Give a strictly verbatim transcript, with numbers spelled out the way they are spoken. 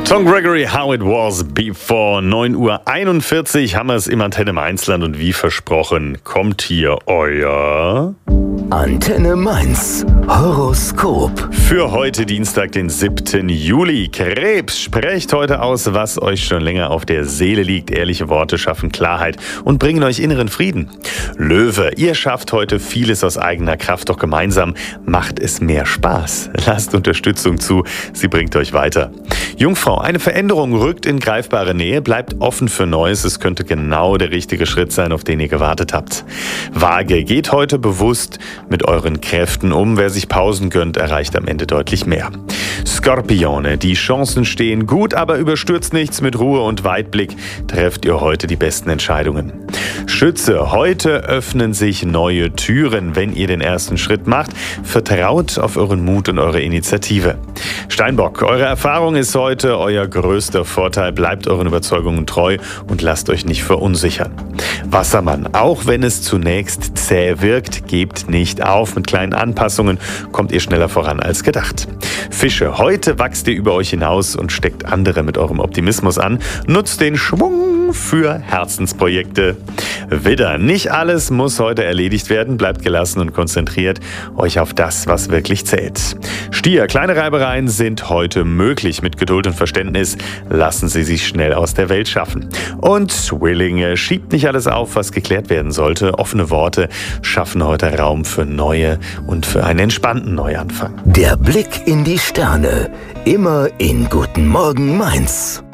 Tom Gregory, How It Was Before. neun Uhr einundvierzig haben wir es im Antenne Mainzland und wie versprochen kommt hier euer Antenne Mainz Horoskop. Für heute Dienstag, den siebten Juli. Krebs, sprecht heute aus, was euch schon länger auf der Seele liegt. Ehrliche Worte schaffen Klarheit und bringen euch inneren Frieden. Löwe, ihr schafft heute vieles aus eigener Kraft, doch gemeinsam macht es mehr Spaß. Lasst Unterstützung zu, sie bringt euch weiter. Jungfrau, eine Veränderung rückt in greifbare Nähe, bleibt offen für Neues. Es könnte genau der richtige Schritt sein, auf den ihr gewartet habt. Waage, geht heute bewusst mit euren Kräften um. Wer sich Pausen gönnt, erreicht am Ende deutlich mehr. Skorpione, die Chancen stehen gut, aber überstürzt nichts. Mit Ruhe und Weitblick trefft ihr heute die besten Entscheidungen. Schütze, heute öffnen sich neue Türen, wenn ihr den ersten Schritt macht. Vertraut auf euren Mut und eure Initiative. Steinbock, eure Erfahrung ist heute euer größter Vorteil. Bleibt euren Überzeugungen treu und lasst euch nicht verunsichern. Wassermann, auch wenn es zunächst zäh wirkt, gebt nicht auf. Mit kleinen Anpassungen kommt ihr schneller voran als gedacht. Fische, heute wachst ihr über euch hinaus und steckt andere mit eurem Optimismus an. Nutzt den Schwung für Herzensprojekte. Widder, nicht alles muss heute erledigt werden. Bleibt gelassen und konzentriert euch auf das, was wirklich zählt. Stier, kleine Reibereien sind heute möglich. Mit Geduld und Verständnis lassen sie sich schnell aus der Welt schaffen. Und Zwillinge, schiebt nicht alles auf, was geklärt werden sollte. Offene Worte schaffen heute Raum für neue und für einen entspannten Neuanfang. Der Blick in die Sterne. Immer in Guten Morgen Mainz.